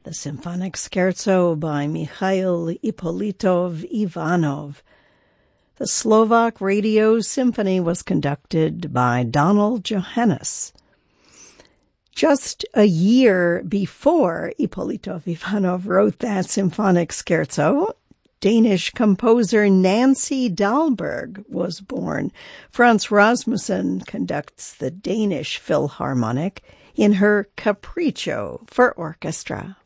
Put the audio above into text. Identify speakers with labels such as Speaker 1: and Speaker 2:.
Speaker 1: a symphonic scherzo by Mikhail Ippolitov Ivanov. The Slovak Radio Symphony was conducted by Donald Johannes. Just a year before Ippolitov Ivanov wrote that symphonic scherzo, Danish composer Nancy Dahlberg was born. Frans Rasmussen conducts the Danish Philharmonic in her Capriccio for orchestra.